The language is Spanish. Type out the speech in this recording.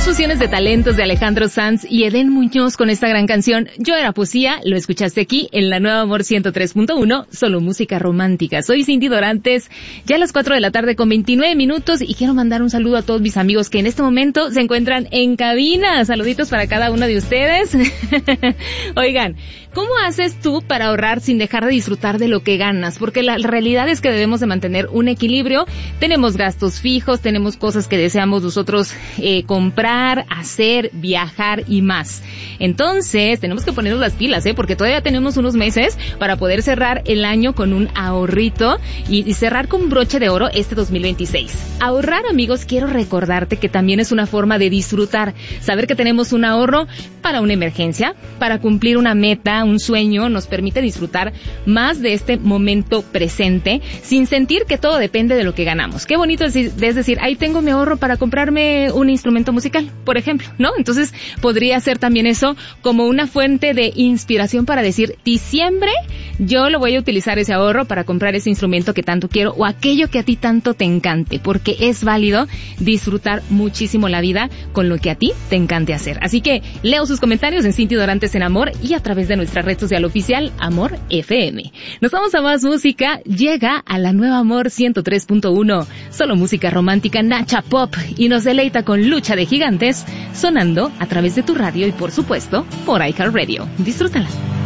fusiones de talentos de Alejandro Sanz y Edén Muñoz con esta gran canción Yo Era Poesía, lo escuchaste aquí en la Nueva Amor 103.1, solo música romántica. Soy Cindy Dorantes, ya a las 4 de la tarde con 29 minutos y quiero mandar un saludo a todos mis amigos que en este momento se encuentran en cabina. Saluditos para cada uno de ustedes. Oigan, ¿cómo haces tú para ahorrar sin dejar de disfrutar de lo que ganas? Porque la realidad es que debemos de mantener un equilibrio. Tenemos gastos fijos, tenemos cosas que deseamos nosotros comprar, hacer, viajar y más. Entonces, tenemos que ponernos las pilas, porque todavía tenemos unos meses para poder cerrar el año con un ahorrito y cerrar con broche de oro este 2026. Ahorrar, amigos, quiero recordarte que también es una forma de disfrutar. Saber que tenemos un ahorro para una emergencia, para cumplir una meta, un sueño, nos permite disfrutar más de este momento presente sin sentir que todo depende de lo que ganamos. Qué bonito es decir, ahí tengo mi ahorro para comprarme un instrumento musical, por ejemplo, ¿no? Entonces, podría ser también eso como una fuente de inspiración para decir, diciembre, yo lo voy a utilizar ese ahorro para comprar ese instrumento que tanto quiero o aquello que a ti tanto te encante, porque es válido disfrutar muchísimo la vida con lo que a ti te encante hacer. Así que leo sus comentarios en Cindy Dorantes en Amor y a través de nuestra red social oficial Amor FM. Nos vamos a más música. Llega a la Nueva Amor 103.1, solo música romántica Nacha Pop, y nos deleita con Lucha de Gigantes sonando a través de tu radio y por supuesto por iHeartRadio. Disfrútala.